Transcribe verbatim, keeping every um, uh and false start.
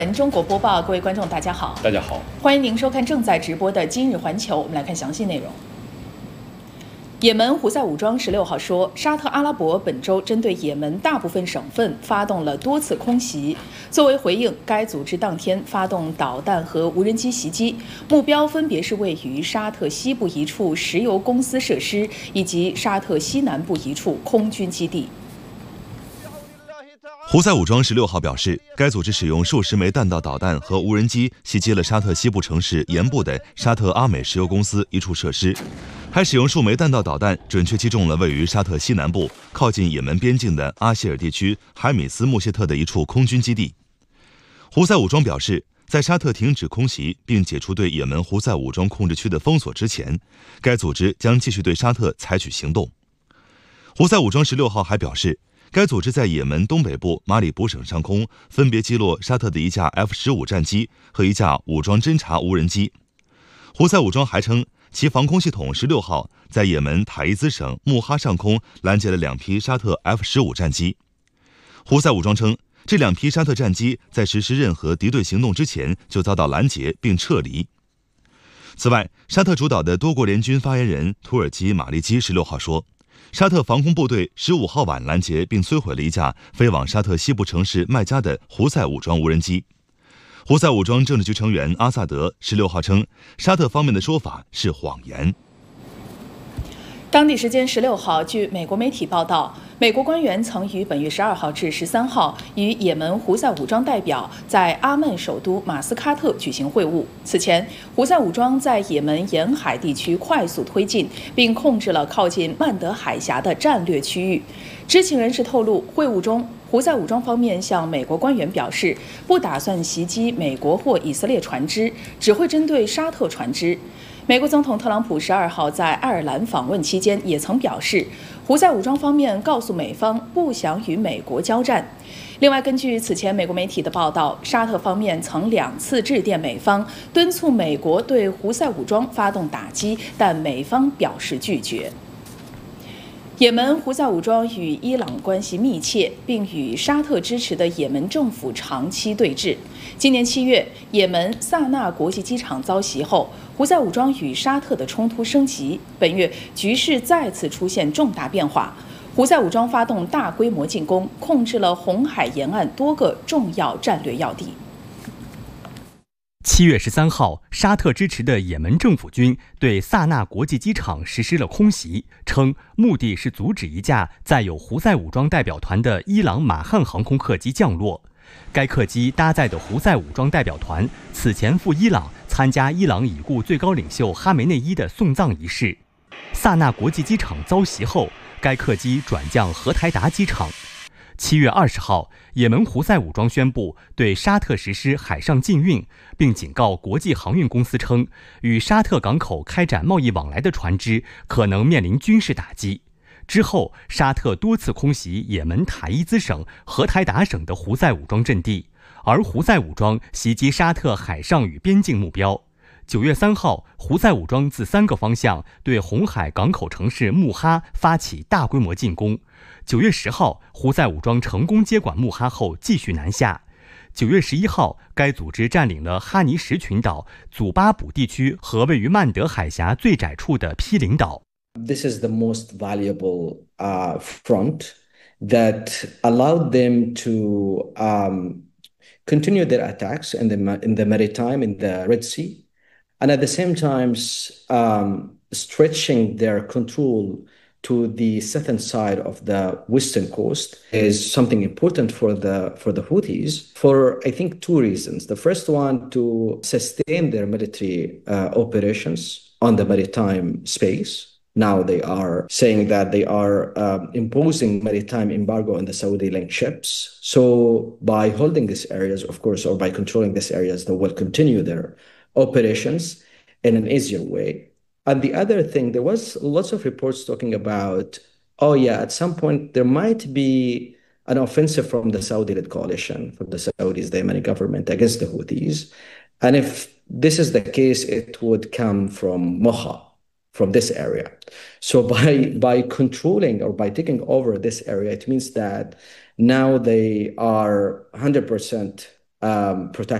中国播报，各位观众，大家好， 大家好， 欢迎您收看正在直播的今日环球。我们来看详细内容。也门胡塞武装十六号说，沙特阿拉伯本周针对也门大部分省份发动了多次空袭。作为回应，该组织当天发动导弹和无人机袭击，目标分别是位于沙特西部一处石油公司设施以及沙特西南部一处空军基地。 胡塞武装十六号表示，该组织使用数十枚弹道导弹和无人机袭击了沙特西部城市盐部的沙特阿美石油公司一处设施，还使用数枚弹道导弹准确击中了位于沙特西南部靠近也门边境的阿希尔地区海米斯穆谢特的一处空军基地。胡塞武装表示，在沙特停止空袭并解除对也门胡塞武装控制区的封锁之前，该组织将继续对沙特采取行动。胡塞武装十六号还表示，该组织在也门东北部马里卜省上空分别击落沙特的一架 F 十五 战机和一架武装侦察无人机。胡塞武装还称，其防空系统十六号在也门塔伊兹省穆哈上空拦截了两批沙特 F 十五 战机。胡塞武装称，这两批沙特战机在实施任何敌对行动之前就遭到拦截并撤离。此外，沙特主导的多国联军发言人土耳其马利基十六号说，沙特防空部队十五号晚拦截并摧毁了一架飞往沙特西部城市麦加的胡塞武装无人机。胡塞武装政治局成员阿萨德十六号称，沙特方面的说法是谎言。 当地时间十六号，据美国媒体报道，美国官员曾于本月十二号至十三号与也门胡塞武装代表在阿曼首都马斯喀特举行会晤。此前，胡塞武装在也门沿海地区快速推进，并控制了靠近曼德海峡的战略区域。知情人士透露，会晤中，胡塞武装方面向美国官员表示，不打算袭击美国或以色列船只，只会针对沙特船只。美国总统特朗普十二号在爱尔兰访问期间也曾表示，胡塞武装方面告诉美方不想与美国交战。另外，根据此前美国媒体的报道，沙特方面曾两次致电美方，敦促美国对胡塞武装发动打击，但美方表示拒绝。也门胡塞武装与伊朗关系密切，并与沙特支持的也门政府长期对峙。今年七月，也门萨那国际机场遭袭后，胡塞武装与沙特的冲突升级。本月局势再次出现重大变化，胡塞武装发动大规模进攻，控制了红海沿岸多个重要战略要地。 七月十三号，沙特支持的也门政府军对萨那国际机场实施了空袭，称目的是阻止一架载有胡塞武装代表团的伊朗马汉航空客机降落。该客机搭载的胡塞武装代表团此前赴伊朗参加伊朗已故最高领袖哈梅内伊的送葬仪式。萨那国际机场遭袭后，该客机转降荷台达机场。七月二十号，也门胡塞武装宣布对沙特实施海上禁运，并警告国际航运公司称，与沙特港口开展贸易往来的船只可能面临军事打击。之后，沙特多次空袭也门塔伊兹省、荷台达省的胡塞武装阵地，而胡塞武装袭击沙特海上与边境目标。九月三号，胡塞武装自三个方向对红海港口城市穆哈发起大规模进攻。九月十号，胡塞武装成功接管穆哈后继续南下。九月十一号，该组织占领了哈尼什群岛、祖巴卜地区和位于曼德海峡最窄处的毗邻岛。 This is the most valuable uh, front that allowed them to um, continue their attacks in the in the maritime, in the Red Sea, and at the same time um, stretching their control to the southern side of the western coast is something important for the for the Houthis for I think two reasons. The first one, to sustain their military uh, operations on the maritime space. Now they are saying that they are um, imposing maritime embargo on the Saudi-linked ships. So by holding these areas, of course, or by controlling these areas, they will continue their operations in an easier way. And the other thing, there was lots of reports talking about, oh yeah, at some point there might be an offensive from the Saudi-led coalition, from the Saudis, the Yemeni government, against the Houthis. And if this is the case, it would come from Moha, from this area. So by by controlling or by taking over this area, it means that now they are one hundred percent um, protect